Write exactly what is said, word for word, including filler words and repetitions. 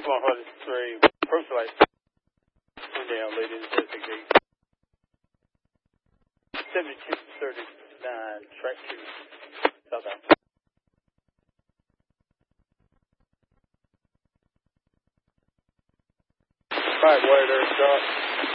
one hundred three, approach light. Down, ladies, investigate. seventy-two thirty-nine, track two, southbound. Five, wire there, stop.